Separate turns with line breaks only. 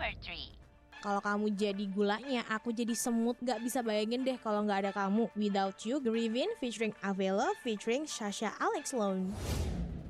Number 3.
Kalau kamu jadi gulanya, aku jadi semut. Gak bisa bayangin deh kalau gak ada kamu. Without You, Grievin featuring Avella featuring Sasha Alex Lone.